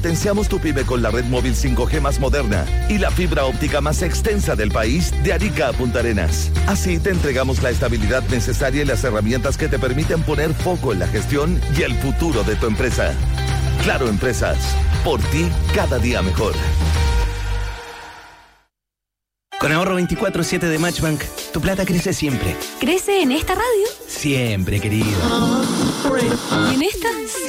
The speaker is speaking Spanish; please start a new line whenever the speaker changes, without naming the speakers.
Potenciamos tu pyme con la red móvil 5G más moderna y la fibra óptica más extensa del país de Arica a Punta Arenas. Así te entregamos la estabilidad necesaria y las herramientas que te permiten poner foco en la gestión y el futuro de tu empresa. Claro Empresas, por ti cada día mejor.
Con ahorro 24/7 de Matchbank, tu plata crece siempre.
¿Crece en esta radio?
Siempre, querido.
¿Y en esta?